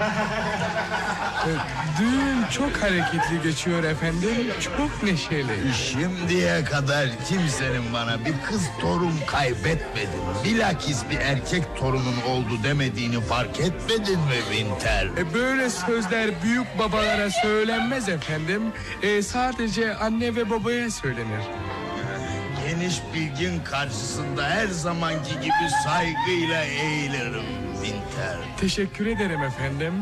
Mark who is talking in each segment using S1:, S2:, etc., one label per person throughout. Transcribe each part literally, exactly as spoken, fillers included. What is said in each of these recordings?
S1: Düğün çok hareketli geçiyor efendim. Çok neşeli.
S2: Şimdiye kadar kimsenin bana bir kız torun kaybetmedim, bilakis bir erkek torunun oldu demediğini fark etmedin mi Winter?
S1: E, böyle sözler büyük babalara söylenmez efendim. E, sadece anne ve babaya söylenir.
S2: Geniş bilgin karşısında her zamanki gibi saygıyla eğilirim Winter.
S1: Teşekkür ederim efendim.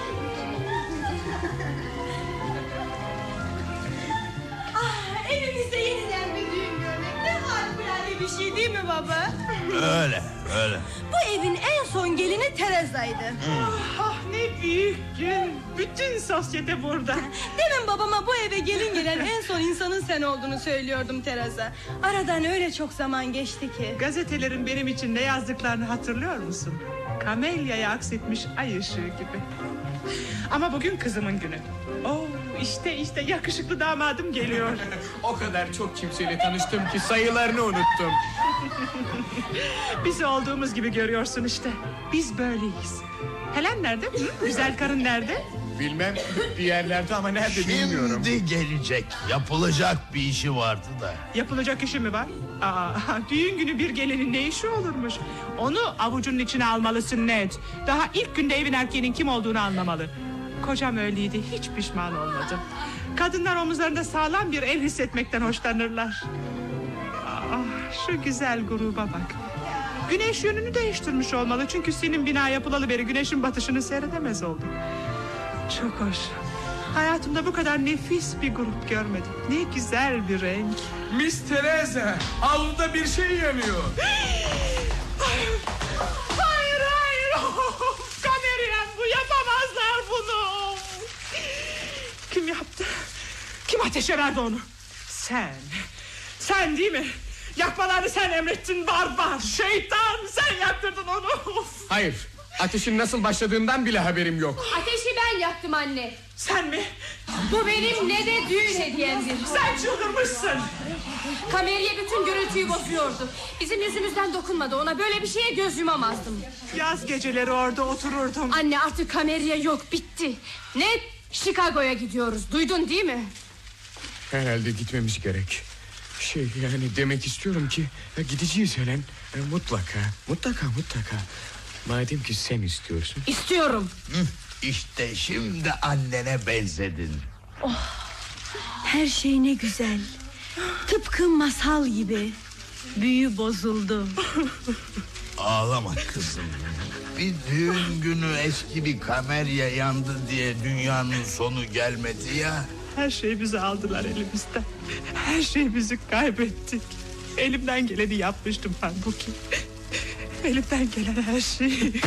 S3: Ah, evimizde yeniden bir düğün görmek ne harikulade bir şey değil mi baba?
S2: Öyle öyle.
S3: Bu evin en son gelini Teresa'ydı.
S4: Ah, ne büyük gün. Bütün sosyete burada.
S3: Demin babama bu eve gelin gelen en son insanın sen olduğunu söylüyordum Teresa. Aradan öyle çok zaman geçti ki.
S4: Gazetelerin benim için ne yazdıklarını hatırlıyor musun? Kamelya'ya aksetmiş ay ışığı gibi. Ama bugün kızımın günü. Oo, işte işte yakışıklı damadım geliyor.
S1: O kadar çok kimseyle tanıştım ki sayılarını unuttum.
S4: Bizi olduğumuz gibi görüyorsun işte. Biz böyleyiz. Helen nerede? Hı? Güzel karın nerede?
S1: Bilmem, bir yerlerde ama nerede bilmiyorum.
S2: Şimdi gelecek. Yapılacak bir işi vardı da.
S4: Yapılacak işi mi var? Aa, düğün günü bir gelinin ne işi olurmuş? Onu avucunun içine almalısın Ned. Daha ilk günde evin erkeğinin kim olduğunu anlamalı. Kocam öyleydi, hiç pişman olmadım. Kadınlar omuzlarında sağlam bir el hissetmekten hoşlanırlar. Ah, şu güzel gruba bak. Güneş yönünü değiştirmiş olmalı. Çünkü senin bina yapılalı beri güneşin batışını seyredemez oldum. Çok hoş. Hayatımda bu kadar nefis bir grup görmedim. Ne güzel bir renk.
S1: Miss Teresa, avluda bir şey yanıyor.
S4: Hayır hayır. Kameryam, bu yapamazlar bunu. Kim yaptı? Kim ateşe verdi onu? Sen. Sen değil mi? Yakmalarını sen emrettin barbar. Şeytan, sen yaktırdın onu.
S1: Hayır, ateşin nasıl başladığından bile haberim yok.
S5: Ateşi ben yaktım anne.
S4: Sen mi?
S5: Bu benim ne de düğün hediyemdir.
S4: Sen çıldırmışsın.
S5: Kameriye bütün gürültüyü bozuyordu. Bizim yüzümüzden dokunmadı ona, böyle bir şeye göz yumamazdım.
S4: Yaz geceleri orada otururdum.
S5: Anne, artık kameriye yok, bitti. Ne? Chicago'ya gidiyoruz, duydun değil mi?
S1: Herhalde gitmemiz gerek. Şey, yani demek istiyorum ki ya gideceğiz Helen. E, mutlaka, mutlaka, mutlaka. Madem ki sen istiyorsun.
S5: İstiyorum.
S2: Hı, işte şimdi annene benzedin.
S3: Oh, her şey ne güzel. Tıpkı masal gibi. Büyü bozuldu.
S2: Ağlama kızım. Bir düğün günü eski bir kamerya yandı diye dünyanın sonu gelmedi ya.
S4: Her şeyi bize aldılar elimizden. Her şeyimizi kaybettik. Elimden geleni yapmıştım halbuki. Elimden gelen her şeyi.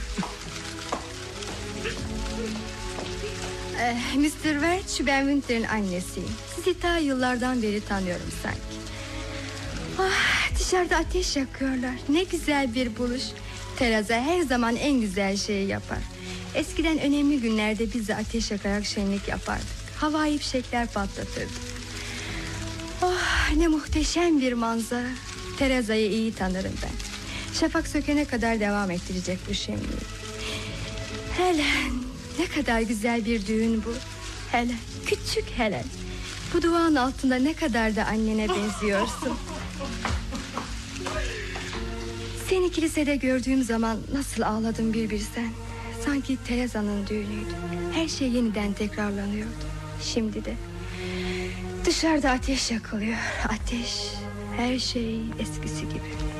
S6: Ee, mister Welch, ben Winter'ın annesiyim. Sizi ta yıllardan beri tanıyorum sanki. Ah, dışarıda ateş yakıyorlar. Ne güzel bir buluş. Teresa her zaman en güzel şeyi yapar. Eskiden önemli günlerde biz de ateş yakarak şenlik yapardık. Havai fişekler patlatırdık. Oh, ne muhteşem bir manzara. Teresa'yı iyi tanırım ben. Şafak sökene kadar devam ettirecek bu şenliği. Helen, ne kadar güzel bir düğün bu. Helen, küçük Helen. Bu duanın altında ne kadar da annene benziyorsun. Seni kilisede gördüğüm zaman nasıl ağladım bir bilsen. Sanki Teresa'nın düğünüydü. Her şey yeniden tekrarlanıyordu. Şimdi de dışarıda ateş yakılıyor. Ateş, her şey eskisi gibi.